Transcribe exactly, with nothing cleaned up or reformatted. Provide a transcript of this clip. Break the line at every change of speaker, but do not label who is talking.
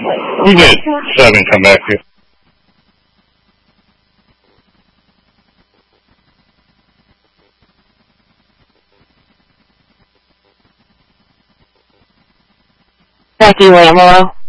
We get seven come back here.
Becky Lamelo.